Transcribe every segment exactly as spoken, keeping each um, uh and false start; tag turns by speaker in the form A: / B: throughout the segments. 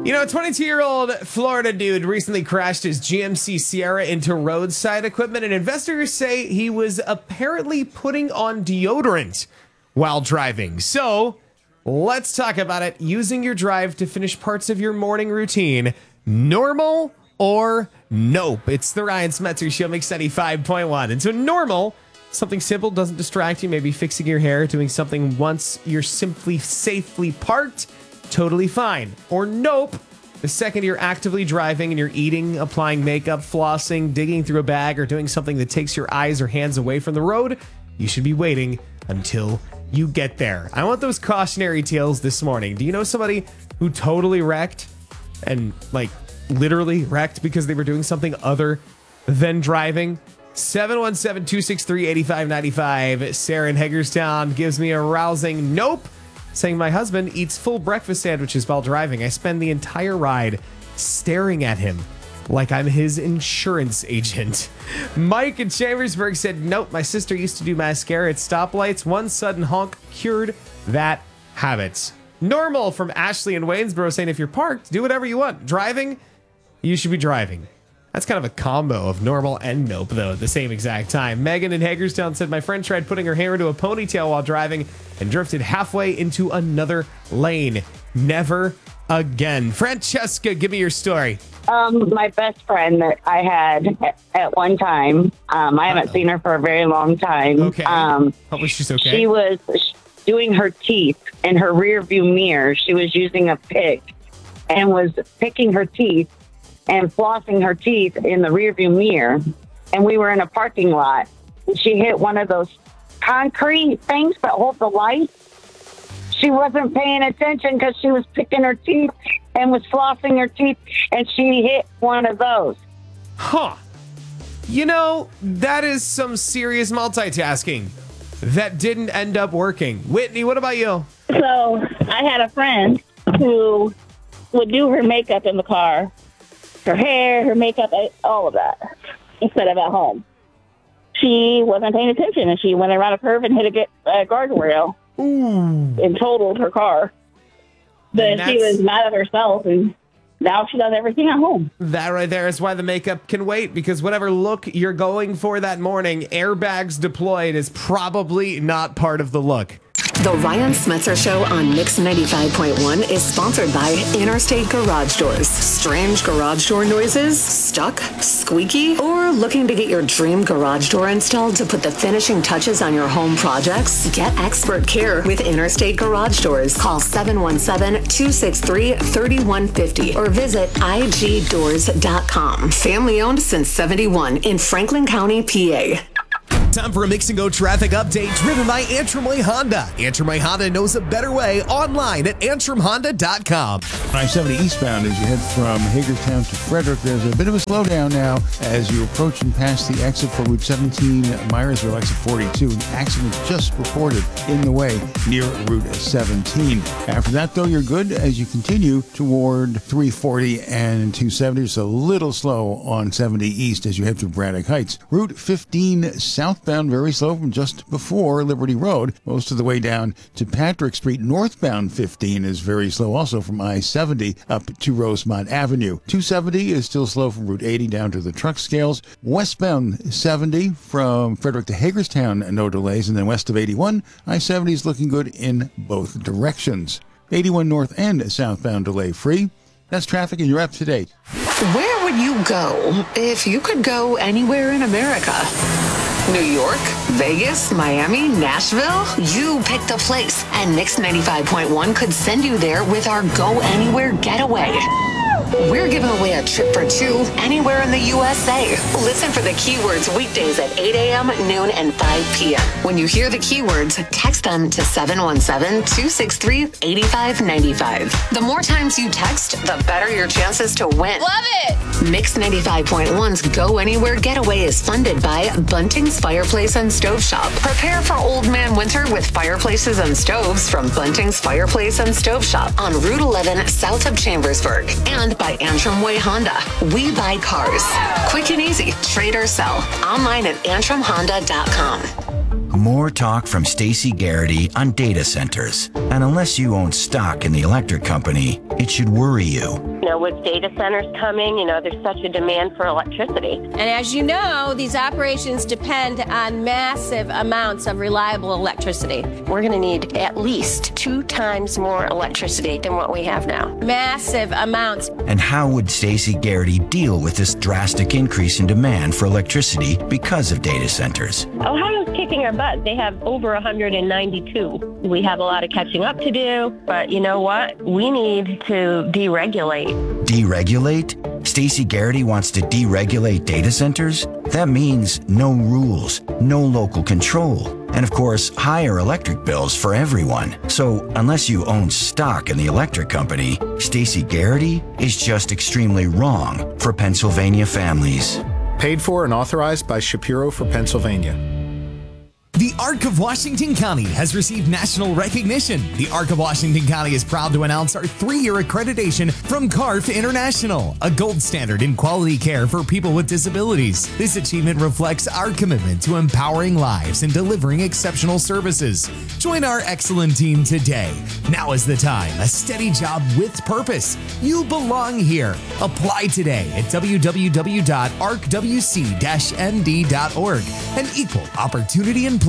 A: You know, a twenty-two-year-old Florida dude recently crashed his G M C Sierra into roadside equipment, and investors say he was apparently putting on deodorant while driving. So, let's talk about it. Using your drive to finish parts of your morning routine, normal or nope? It's the Ryan Smetzer Show, Mix ninety-five point one. And so normal, something simple, doesn't distract you, maybe fixing your hair, doing something once you're simply safely parked, totally fine. Or nope, the second you're actively driving and you're eating, applying makeup, flossing, digging through a bag, or doing something that takes your eyes or hands away from the road, you should be waiting until you get there. I want those cautionary tales this morning. Do you know somebody who totally wrecked and like literally wrecked because they were doing something other than driving? seven one seven, two six three, eight five nine five. Sarah in Hagerstown gives me a rousing nope, saying my husband eats full breakfast sandwiches while driving. I spend the entire ride staring at him like I'm his insurance agent. Mike in Chambersburg said, nope, my sister used to do mascara at stoplights. One sudden honk cured that habit. Normal from Ashley in Waynesboro saying, if you're parked, do whatever you want. Driving, you should be driving. That's kind of a combo of normal and nope, though, at the same exact time. Megan in Hagerstown said, my friend tried putting her hair into a ponytail while driving and drifted halfway into another lane. Never again. Francesca, give me your story.
B: Um, my best friend that I had at, at one time, um, I haven't Uh-oh. seen her for a very long time.
A: Okay.
B: Um,
A: Hopefully she's okay.
B: She was doing her teeth in her rear view mirror. She was using a pick and was picking her teeth and flossing her teeth in the rearview mirror. And we were in a parking lot. She hit one of those concrete things that hold the light. She wasn't paying attention because she was picking her teeth and was flossing her teeth, and she hit one of those.
A: Huh. You know, that is some serious multitasking that didn't end up working. Whitney, what about you?
C: So I had a friend who would do her makeup in the car. Her hair, her makeup, all of that, instead of at home. She wasn't paying attention, and she went around a curve and hit a uh, guardrail
A: Ooh.
C: and totaled her car. But she was mad at herself, and now she does everything at home.
A: That right there is why the makeup can wait, because whatever look you're going for that morning, airbags deployed is probably not part of the look.
D: The Ryan Smetzer Show on Mix ninety-five point one is sponsored by Interstate Garage Doors. Strange garage door noises? Stuck? Squeaky? Or looking to get your dream garage door installed to put the finishing touches on your home projects? Get expert care with Interstate Garage Doors. Call seven one seven, two six three, three one five zero or visit I G doors dot com. Family owned since seventy-one in Franklin County, P A.
E: Time for a Mix and Go traffic update driven by Antrim Way Honda. Antrim Way Honda knows a better way online at antrim honda dot com.
F: I seventy eastbound as you head from Hagerstown to Frederick. There's a bit of a slowdown now as you approach and pass the exit for Route seventeen, Myersville, exit forty-two. An accident just reported in the way near Route seventeen. After that, though, you're good as you continue toward three forty and two seventy. It's a little slow on seventy east as you head through Braddock Heights. Route fifteen southbound, very slow from just before Liberty Road. Most of the way down to Patrick Street. Northbound fifteen is very slow also from I seventy up to Rosemont Avenue. two seventy is still slow from Route eighty down to the truck scales. Westbound seventy from Frederick to Hagerstown, no delays. And then west of eighty-one, I seventy is looking good in both directions. eighty-one north and southbound delay free. That's traffic, and you're up to date.
D: Where would you go if you could go anywhere in America? New York, Vegas, Miami, Nashville? You picked a place, and Mix ninety-five point one could send you there with our Go Anywhere Getaway. We're giving away a trip for two anywhere in the U S A. Listen for the keywords weekdays at eight a.m., noon, and five p.m. When you hear the keywords, text them to seven one seven, two six three, eight five nine five. The more times you text, the better your chances to win.
G: Love it!
D: Mix ninety-five point one's Go Anywhere Getaway is funded by Bunting's Fireplace and Stove Shop. Prepare for old man winter with fireplaces and stoves from Bunting's Fireplace and Stove Shop on Route eleven south of Chambersburg. And by Antrim Way Honda. We buy cars. Quick and easy. Trade or sell. Online at antrim honda dot com.
H: More talk from Stacey Garrity on data centers. And unless you own stock in the electric company, it should worry you.
G: You know, with data centers coming, you know, there's such a demand for electricity.
I: And as you know, these operations depend on massive amounts of reliable electricity.
G: We're going to need at least two times more electricity than what we have now.
I: Massive amounts.
H: And how would Stacey Garrity deal with this drastic increase in demand for electricity because of data centers?
G: Ohio's kicking our butt. They have over one hundred ninety-two. We have a lot of catching up to do, but you know what? We need to deregulate.
H: Deregulate? Stacey Garrity wants to deregulate data centers? That means no rules, no local control, and of course, higher electric bills for everyone. So unless you own stock in the electric company, Stacey Garrity is just extremely wrong for Pennsylvania families.
J: Paid for and authorized by Shapiro for Pennsylvania.
E: The Arc of Washington County has received national recognition. The Arc of Washington County is proud to announce our three-year accreditation from C A R F International, a gold standard in quality care for people with disabilities. This achievement reflects our commitment to empowering lives and delivering exceptional services. Join our excellent team today. Now is the time. A steady job with purpose. You belong here. Apply today at w w w dot arc w c dash n d dot org. An equal opportunity employer.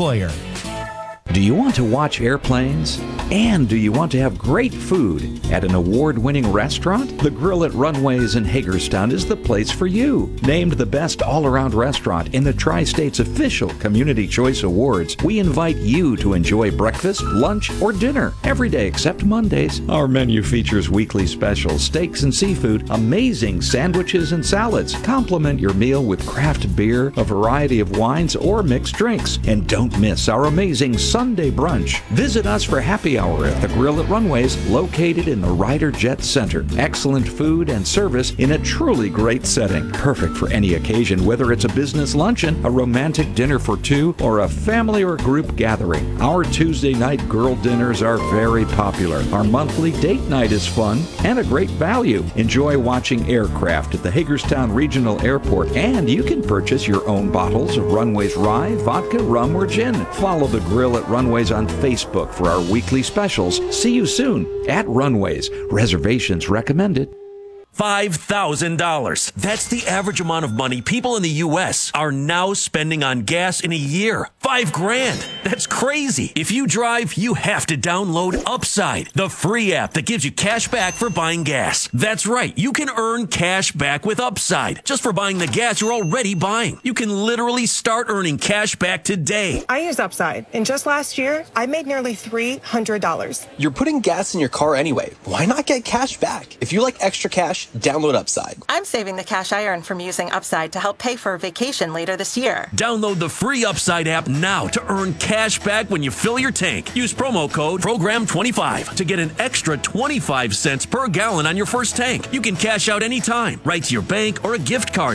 K: Do you want to watch airplanes? And do you want to have great food at an award-winning restaurant? The Grill at Runways in Hagerstown is the place for you. Named the best all-around restaurant in the Tri-State's official Community Choice Awards, we invite you to enjoy breakfast, lunch, or dinner every day except Mondays. Our menu features weekly specials, steaks and seafood, amazing sandwiches and salads. Complement your meal with craft beer, a variety of wines, or mixed drinks. And don't miss our amazing Sunday brunch. Visit us for happy hour at the Grill at Runways, located in the Ryder Jet Center. Excellent food and service in a truly great setting. Perfect for any occasion, whether it's a business luncheon, a romantic dinner for two, or a family or group gathering. Our Tuesday night girl dinners are very popular. Our monthly date night is fun and a great value. Enjoy watching aircraft at the Hagerstown Regional Airport, and you can purchase your own bottles of Runways rye, vodka, rum, or gin. Follow the Grill at Runways on Facebook for our weekly specials. See you soon at Runways. Reservations recommended.
L: five thousand dollars. That's the average amount of money people in the U S are now spending on gas in a year. Five grand. That's crazy. If you drive, you have to download Upside, the free app that gives you cash back for buying gas. That's right. You can earn cash back with Upside just for buying the gas you're already buying. You can literally start earning cash back today.
M: I use Upside, and just last year, I made nearly three hundred dollars.
N: You're putting gas in your car anyway. Why not get cash back? If you like extra cash, download Upside.
M: I'm saving the cash I earn from using Upside to help pay for a vacation later this year.
L: Download the free Upside app now to earn cash back when you fill your tank. Use promo code program twenty-five to get an extra twenty-five cents per gallon on your first tank. You can cash out anytime, right to your bank or a gift card.